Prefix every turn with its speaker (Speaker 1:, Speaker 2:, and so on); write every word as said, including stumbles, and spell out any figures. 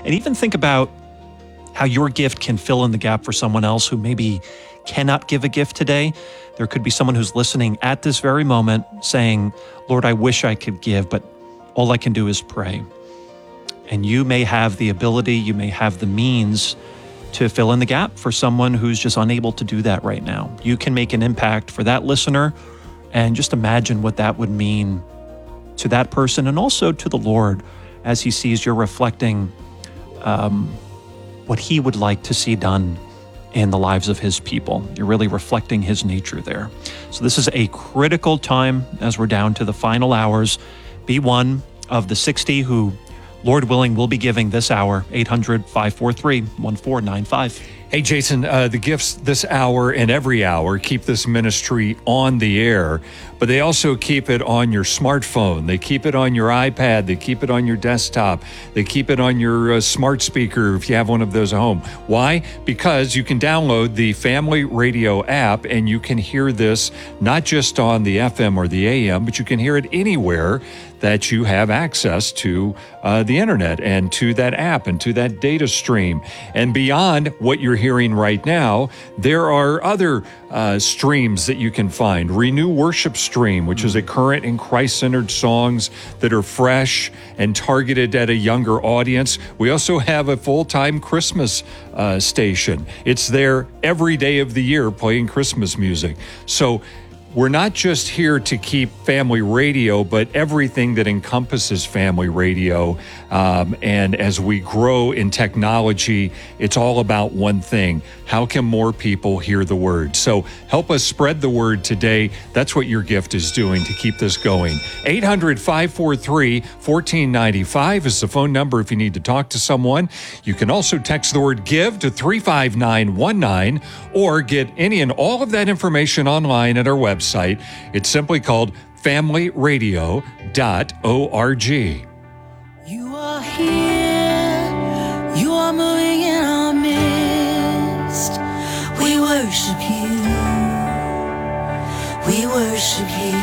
Speaker 1: And even think about how your gift can fill in the gap for someone else who maybe cannot give a gift today. There could be someone who's listening at this very moment saying, Lord, I wish I could give, but all I can do is pray. And you may have the ability, you may have the means to fill in the gap for someone who's just unable to do that right now. You can make an impact for that listener, and just imagine what that would mean to that person and also to the Lord as he sees you're reflecting um, what he would like to see done in the lives of his people. You're really reflecting his nature there. So this is a critical time as we're down to the final hours. Be one of the sixty who, Lord willing, will be giving this hour. Eight hundred, five four three, one four nine five.
Speaker 2: Hey, Jason, uh, the gifts this hour and every hour keep this ministry on the air, but they also keep it on your smartphone. They keep it on your iPad. They keep it on your desktop. They keep it on your uh, smart speaker if you have one of those at home. Why? Because you can download the Family Radio app and you can hear this not just on the F M or the A M, but you can hear it anywhere that you have access to uh, the internet and to that app and to that data stream. And beyond what you're hearing right now, there are other uh, streams that you can find. Renew Worship Stream, which is a current and Christ-centered songs that are fresh and targeted at a younger audience. We also have a full-time Christmas uh, station. It's there every day of the year playing Christmas music. So we're not just here to keep family radio, but everything that encompasses family radio. Um, and as we grow in technology, it's all about one thing. How can more people hear the word? So help us spread the word today. That's what your gift is doing to keep this going. eight hundred, five four three, one four nine five is the phone number if you need to talk to someone. You can also text the word GIVE to three five nine one nine or get any and all of that information online at our website. It's simply called family radio dot org.
Speaker 3: You are here, you are moving in our midst. We worship you, we worship you.